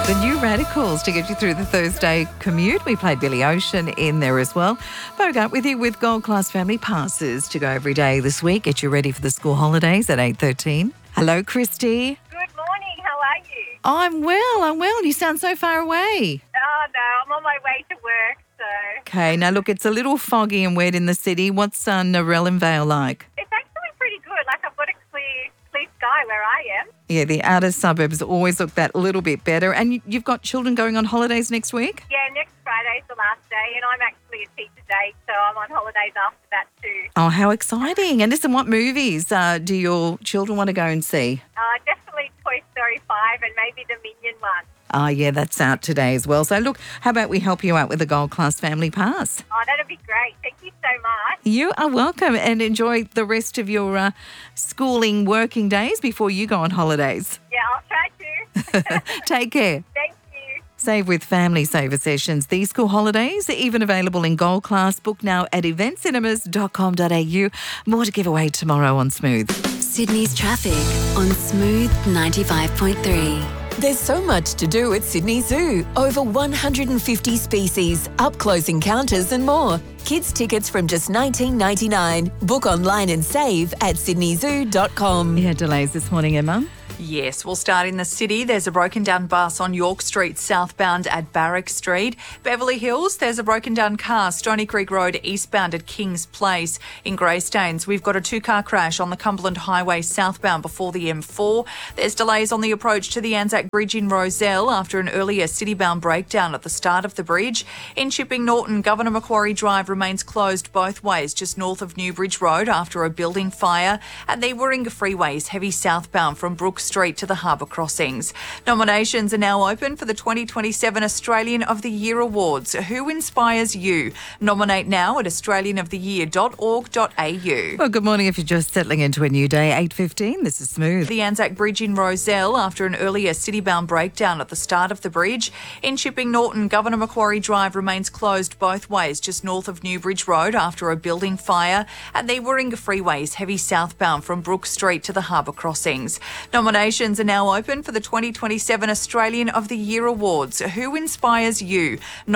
The New Radicals to get you through the Thursday commute. We played Billy Ocean in there as well. Bogart with you with Gold Class Family Passes to go every day this week. Get you ready for the school holidays at 8:13. Hello, Christy. Good morning. How are you? I'm well. You sound so far away. Oh, no. I'm on my way to work, so... Okay, now look, it's a little foggy and wet in the city. What's Narellan Vale like? It's actually pretty good. Like, I've got a clear sky where I am. Yeah, the outer suburbs always look that little bit better. And you've got children going on holidays next week? Yeah, next Friday's the last day, and I'm actually a teacher day, so I'm on holidays after that too. Oh, how exciting. And listen, what movies do your children want to go and see? Definitely Toy Story 5 and maybe the Minion one. Oh, yeah, that's out today as well. So, look, how about we help you out with a Gold Class Family Pass? Oh, that'd be great. Thank you so much. You are welcome, and enjoy the rest of your schooling working days before you go on holidays. Yeah, I'll try to. Take care. Thank you. Save with Family Saver Sessions. These school holidays are even available in Gold Class. Book now at eventcinemas.com.au. More to give away tomorrow on Smooth. Sydney's traffic on Smooth 95.3. There's so much to do at Sydney Zoo. Over 150 species, up-close encounters and more. Kids tickets from just $19.99. Book online and save at sydneyzoo.com. You had delays this morning, Emma? Yes, we'll start in the city. There's a broken down bus on York Street southbound at Barrack Street. Beverly Hills, there's a broken down car, Stony Creek Road eastbound at Kings Place. In Greystanes, we've got a two-car crash on the Cumberland Highway southbound before the M4. There's delays on the approach to the Anzac Bridge in Rozelle after an earlier city-bound breakdown at the start of the bridge. In Chipping Norton, Governor Macquarie Drive remains closed both ways just north of Newbridge Road after a building fire. And the Warringah Freeway is heavy southbound from Brook Street to the Harbour Crossings. Nominations are now open for the 2027 Australian of the Year Awards. Who inspires you? Nominate now at australianoftheyear.org.au. Well, good morning if you're just settling into a new day. 8:15, this is Smooth. The Anzac Bridge in Rozelle after an earlier city-bound breakdown at the start of the bridge. In Chipping Norton, Governor Macquarie Drive remains closed both ways just north of Newbridge Road after a building fire. And the Warringah Freeway is heavy southbound from Brook Street to the Harbour Crossings. Nominations are now open for the 2027 Australian of the Year Awards. Who inspires you?